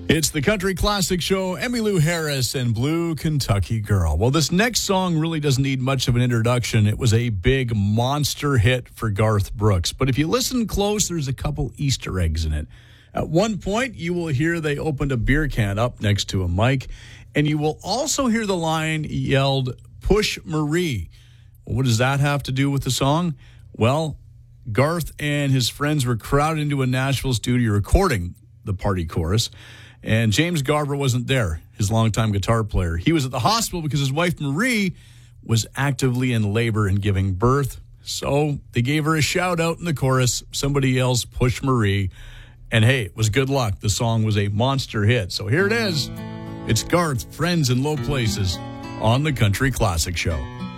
It's the Country Classic Show, Emmylou Harris and Blue Kentucky Girl. Well, this next song really doesn't need much of an introduction. It was a big monster hit for Garth Brooks. But if you listen close, there's a couple Easter eggs in it. At one point, you will hear they opened a beer can up next to a mic, and you will also hear the line yelled, "Push Marie." Well, what does that have to do with the song? Well, Garth and his friends were crowded into a Nashville studio recording the party chorus. And James Garber wasn't there, his longtime guitar player. He was at the hospital because his wife, Marie, was actively in labor and giving birth. So they gave her a shout out in the chorus. Somebody yells, "Push Marie." And hey, it was good luck. The song was a monster hit. So here it is. It's Garth, Friends in Low Places on the Country Classic Show.